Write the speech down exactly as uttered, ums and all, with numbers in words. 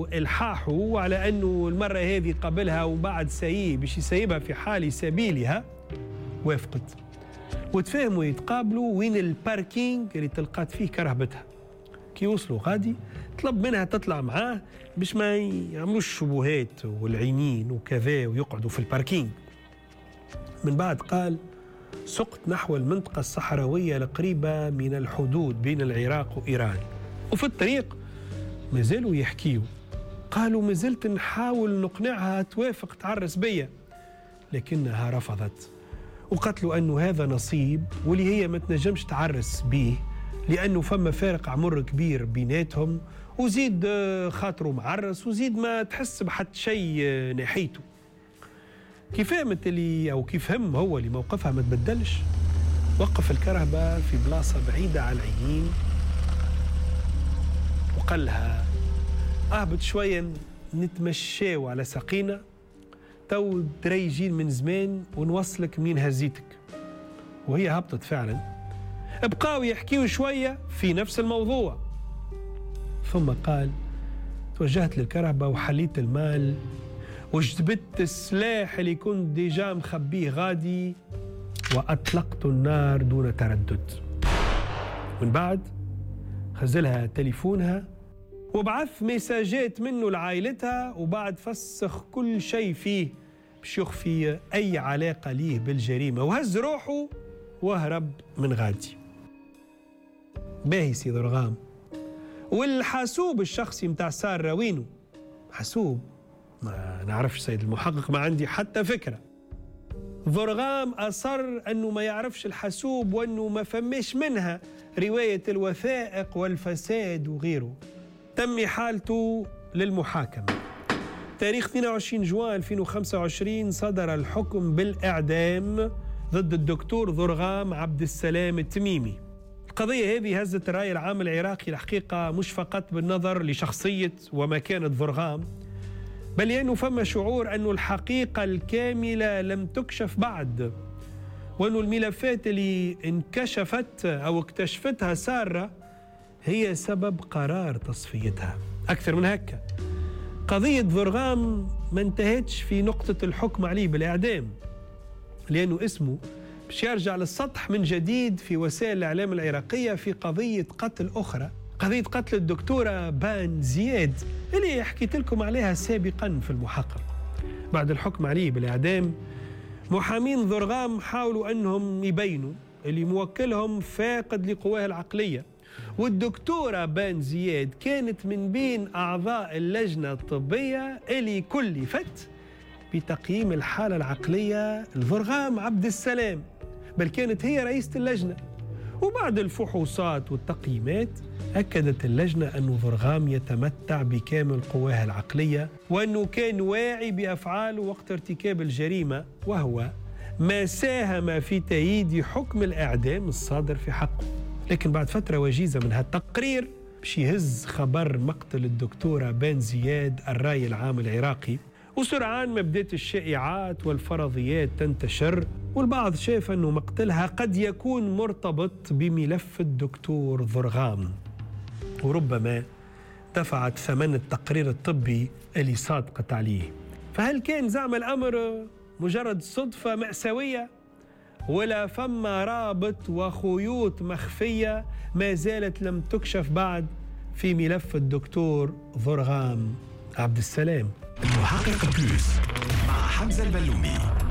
أنه إلحاحه على أنه المرة هذه قبلها وبعد سيء باش يسيبها في حال سبيلها، وافقت وتفاهموا يتقابلوا وين الباركينج اللي تلقات فيه كرهبتها. كي وصلوا غادي طلب منها تطلع معاه باش ما يعملوش الشبهات والعينين وكذا ويقعدوا في الباركينج. من بعد قال سقت نحو المنطقة الصحراوية القريبة من الحدود بين العراق وإيران، وفي الطريق مازالوا يحكيوا. قالوا مازلت نحاول نقنعها توافق تعرس بيا، لكنها رفضت وقالت له أنه هذا نصيب واللي هي ما تنجمش تعرس به لأنه فما فارق عمر كبير بيناتهم، وزيد خاطره معرس وزيد ما تحس بحد شيء ناحيته. كيف فهمت اللي أو كيف فهم هو اللي موقفها ما تبدلش، وقف الكرهبة في بلاصة بعيدة عن العينين وقال لها أهبط شوية نتمشاو على ساقينا، تو دريجين من زمان ونوصلك منين هزيتك. وهي هبطت فعلا، ابقاو يحكيوا شوية في نفس الموضوع. ثم قال توجهت للكرهبة وحليت المال وجبت السلاح اللي كنت ديجا مخبيه غادي وأطلقت النار دون تردد. من بعد خزلها تليفونها وبعث مساجات منه لعائلتها، وبعد فسخ كل شيء فيه باش يخفي أي علاقة ليه بالجريمة، وهز روحه وهرب من غادي. باهي سي ضرغام، والحاسوب الشخصي متاع سارة وينه؟ حاسوب؟ ما نعرفش سيد المحقق، ما عندي حتى فكرة. ضرغام أصر أنه ما يعرفش الحاسوب وأنه ما فماش منها رواية الوثائق والفساد وغيره. تم إحالته للمحاكمة. تاريخ اثنين وعشرين جوان ألفين وخمسة وعشرين صدر الحكم بالإعدام ضد الدكتور ضرغام عبد السلام التميمي. القضية هذه هزت الرأي العام العراقي الحقيقة، مش فقط بالنظر لشخصية ومكانة ضرغام، بل لأنه فما شعور أنه الحقيقة الكاملة لم تكشف بعد، وأنه الملفات اللي انكشفت أو اكتشفتها سارة هي سبب قرار تصفيتها. أكثر من هكا، قضية ضرغام ما انتهتش في نقطة الحكم عليه بالإعدام، لأنه اسمه باش يرجع للسطح من جديد في وسائل الإعلام العراقية في قضية قتل أخرى، قضية قتل الدكتورة بان زياد اللي حكيت لكم عليها سابقا في المحقق. بعد الحكم عليه بالإعدام، محامين ضرغام حاولوا أنهم يبينوا اللي موكلهم فاقد لقواه العقلية، والدكتورة بان زياد كانت من بين أعضاء اللجنة الطبية اللي كلفت بتقييم الحالة العقلية لضرغام عبد السلام، بل كانت هي رئيسة اللجنة. وبعد الفحوصات والتقييمات أكدت اللجنة أن ضرغام يتمتع بكامل قواه العقلية، وأنه كان واعي بأفعاله وقت ارتكاب الجريمة، وهو ما ساهم في تأييد حكم الإعدام الصادر في حقه. لكن بعد فترة وجيزة من هالتقرير باش يهز خبر مقتل الدكتورة بان زياد الرأي العام العراقي، وسرعان ما بدات الشائعات والفرضيات تنتشر، والبعض شاف أنه مقتلها قد يكون مرتبط بملف الدكتور ضرغام، وربما دفعت ثمن التقرير الطبي اللي صادقت عليه. فهل كان زعم الأمر مجرد صدفة مأساوية، ولا فما رابط وخيوط مخفية ما زالت لم تكشف بعد في ملف الدكتور ضرغام عبد السلام؟ المحقق بلوس مع حمزة البلومي.